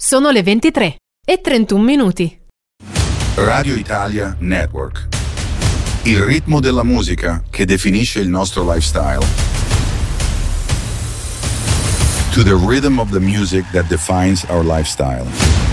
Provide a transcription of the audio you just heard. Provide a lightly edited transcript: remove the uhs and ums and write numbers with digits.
Sono le 23:31. Radio Italia Network. Il ritmo della musica che definisce il nostro lifestyle. To the rhythm of the music that defines our lifestyle.